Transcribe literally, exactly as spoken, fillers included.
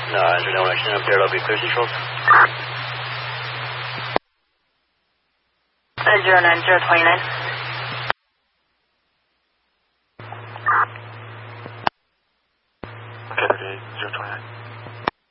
No, I no action up there. That'll be clear control. zero nine zero twenty-nine. Okay, zero twenty-nine.